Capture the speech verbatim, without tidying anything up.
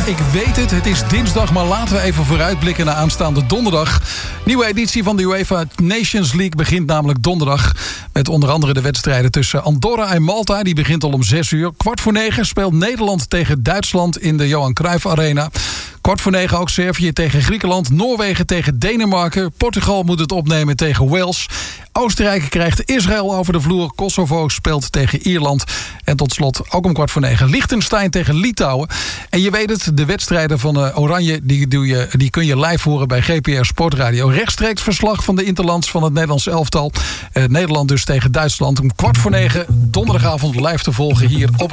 Ik weet het, het is dinsdag, maar laten we even vooruitblikken naar aanstaande donderdag. Nieuwe editie van de UEFA Nations League begint namelijk donderdag. Met onder andere de wedstrijden tussen Andorra en Malta. Die begint al om zes uur. Kwart voor negen speelt Nederland tegen Duitsland in de Johan Cruijff Arena. Kwart voor negen ook Servië tegen Griekenland. Noorwegen tegen Denemarken. Portugal moet het opnemen tegen Wales. Oostenrijk krijgt Israël over de vloer. Kosovo speelt tegen Ierland. En tot slot, ook om kwart voor negen, Liechtenstein tegen Litouwen. En je weet het, de wedstrijden van uh, Oranje, die, doe je, die kun je live horen bij G P R Sportradio. Rechtstreeks verslag van de interlands van het Nederlands elftal. Uh, Nederland dus tegen Duitsland. Om kwart voor negen, donderdagavond live te volgen hier op